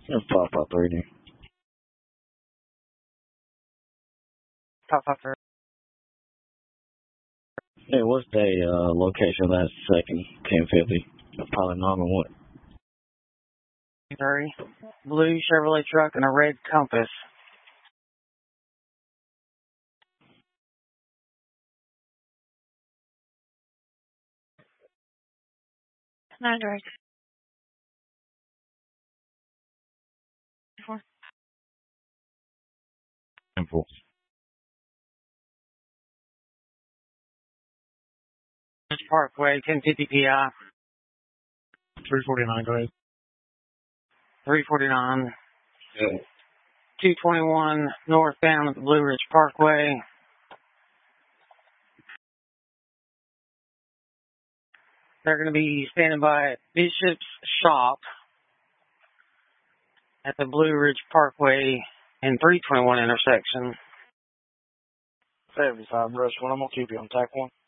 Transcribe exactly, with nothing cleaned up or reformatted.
It's five five three there. Top five three. Hey, what's the uh, location of that second ten fifty? Probably nine one. Three. Blue Chevrolet truck and a red Compass. Nine direct. Four. Simple. Parkway, ten fifty P I. three forty-nine, go ahead. three forty-nine. Yeah. two twenty-one northbound at the Blue Ridge Parkway. They're going to be standing by at Bishop's Shop at the Blue Ridge Parkway and three twenty-one intersection. seventy-five, Rush one. I'm going to keep you on tack one.